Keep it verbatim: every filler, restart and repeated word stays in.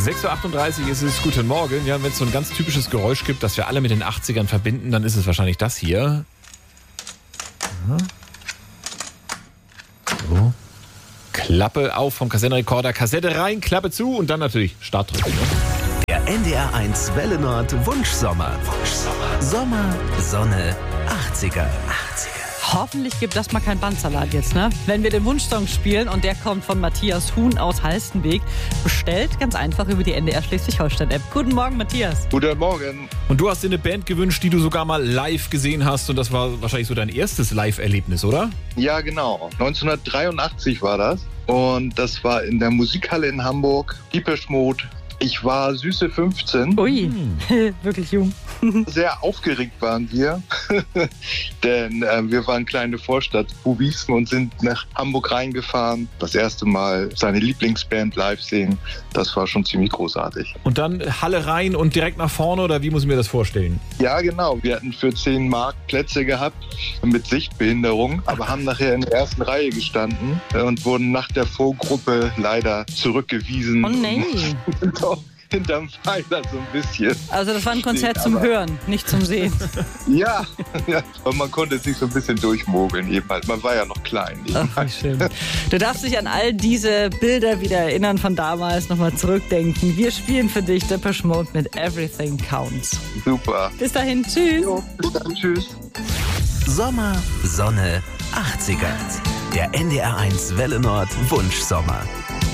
sechs Uhr achtunddreißig ist es. Guten Morgen. Ja, wenn es so ein ganz typisches Geräusch gibt, das wir alle mit den achtzigern verbinden, dann ist es wahrscheinlich das hier. Ja. So. Klappe auf vom Kassettenrekorder, Kassette rein, Klappe zu und dann natürlich Start drücken. Ne? Der N D R eins Welle Nord Wunschsommer. Wunschsommer. Sommer, Sonne, achtziger. achtziger. Hoffentlich gibt das mal kein Bandsalat jetzt, ne? Wenn wir den Wunschsong spielen und der kommt von Matthias Huhn aus Halstenweg, bestellt ganz einfach über die N D R Schleswig-Holstein-App. Guten Morgen, Matthias. Guten Morgen. Und du hast dir eine Band gewünscht, die du sogar mal live gesehen hast und das war wahrscheinlich so dein erstes Live-Erlebnis, oder? Ja, genau. neunzehnhundertdreiundachtzig war das und das war in der Musikhalle in Hamburg, Depeche Mode. Ich war süße fünfzehn. Ui, hm. Wirklich jung. Sehr aufgeregt waren wir, denn äh, wir waren kleine Vorstadtbubis und sind nach Hamburg reingefahren. Das erste Mal seine Lieblingsband live sehen, das war schon ziemlich großartig. Und dann Halle rein und direkt nach vorne oder wie muss ich mir das vorstellen? Ja, genau. Wir hatten für zehn Mark Plätze gehabt mit Sichtbehinderung, aber haben nachher in der ersten Reihe gestanden und wurden nach der Vorgruppe leider zurückgewiesen. Oh nee. Hinterm Pfeiler so ein bisschen. Also das war ein Konzert zum Hören, nicht zum Sehen. Ja, ja, und man konnte sich so ein bisschen durchmogeln eben halt. Man war ja noch klein. Ach, wie schön. Du darfst dich an all diese Bilder wieder erinnern von damals, nochmal zurückdenken. Wir spielen für dich Depeche Mode mit Everything Counts. Super. Bis dahin, tschüss. Jo, bis dann, tschüss. Sommer, Sonne, achtziger. Der N D R eins Welle Nord Wunschsommer.